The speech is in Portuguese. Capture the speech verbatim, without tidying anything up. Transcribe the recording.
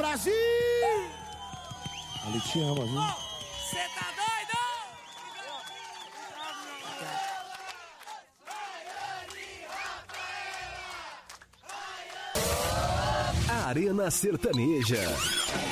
Brasil! Ali te ama, viu? Cê tá doido? Arena Sertaneja.